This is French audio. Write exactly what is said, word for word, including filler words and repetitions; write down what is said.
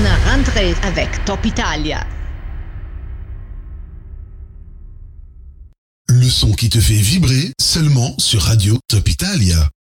Bonne rentrée avec Top Italia. Le son qui te fait vibrer seulement sur Radio Top Italia.